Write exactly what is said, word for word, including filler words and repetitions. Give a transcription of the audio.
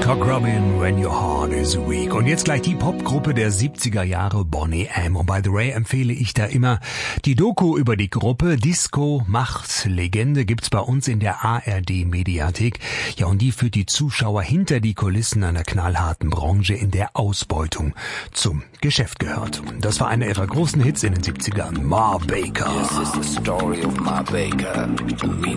Cock Robin, When Your Heart is Weak. Und jetzt gleich die Popgruppe der siebziger Jahre, Boney M. Und by the way empfehle ich da immer die Doku über die Gruppe. Disco macht Legende, gibt's bei uns in der A R D-Mediathek. Ja, und die führt die Zuschauer hinter die Kulissen einer knallharten Branche, in der Ausbeutung zum Geschäft gehört. Das war einer ihrer großen Hits in den siebzigern. Ma Baker. This is the story of Ma Baker. We